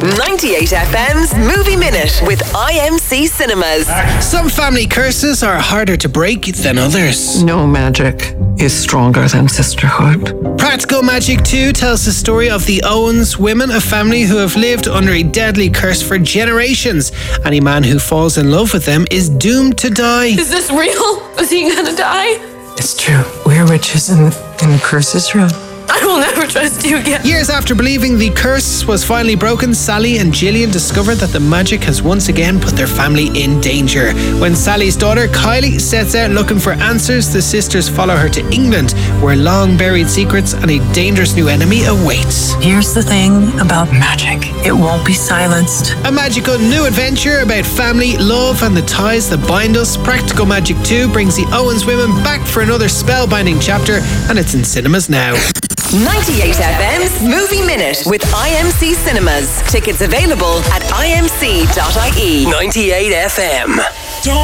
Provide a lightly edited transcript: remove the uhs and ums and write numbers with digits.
98 FM's Movie Minute with IMC Cinemas. Some family curses are harder to break than others. No magic is stronger than sisterhood. Practical Magic 2 tells the story of the Owens women, a family who have lived under a deadly curse for generations. Any man who falls in love with them is doomed to die. Is this real? Is he gonna die? It's true. We're witches and the curse is real. I will never trust you again. Years after believing the curse was finally broken, Sally and Gillian discover that the magic has once again put their family in danger. When Sally's daughter, Kylie, sets out looking for answers, the sisters follow her to England, where long-buried secrets and a dangerous new enemy awaits. Here's the thing about magic. It won't be silenced. A magical new adventure about family, love and the ties that bind us. Practical Magic 2 brings the Owens women back for another spellbinding chapter, and it's in cinemas now. 98 FM's Movie Minute with IMC Cinemas. Tickets available at imc.ie. 98 FM.